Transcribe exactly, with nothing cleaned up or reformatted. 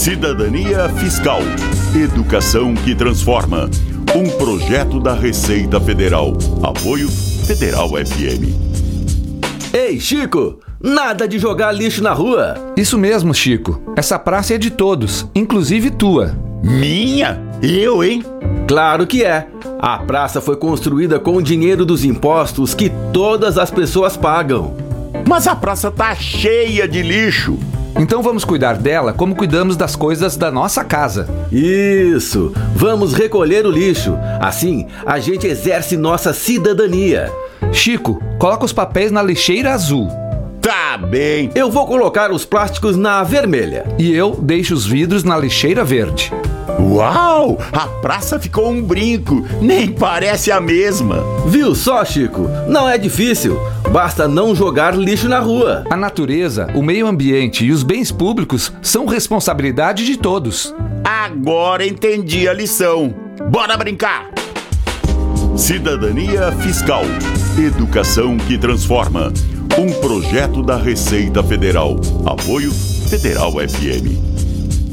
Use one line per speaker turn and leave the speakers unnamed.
Cidadania Fiscal. Educação que transforma. Um projeto da Receita Federal. Apoio Federal F M.
Ei, Chico! Nada de jogar lixo na rua!
Isso mesmo, Chico. Essa praça é de todos, inclusive tua.
Minha? Eu, hein?
Claro que é. A praça foi construída com o dinheiro dos impostos que todas as pessoas pagam.
Mas a praça tá cheia de lixo.
Então vamos cuidar dela como cuidamos das coisas da nossa casa.
Isso! Vamos recolher o lixo. Assim, a gente exerce nossa cidadania.
Chico, coloca os papéis na lixeira azul.
Tá bem.
Eu vou colocar os plásticos na vermelha.
E eu deixo os vidros na lixeira verde.
Uau! A praça ficou um brinco. Nem parece a mesma.
Viu só, Chico? Não é difícil. Basta não jogar lixo na rua.
A natureza, o meio ambiente e os bens públicos são responsabilidade de todos.
Agora entendi a lição. Bora brincar! Cidadania Fiscal. Educação que transforma. Um projeto da Receita Federal. Apoio Federal F M.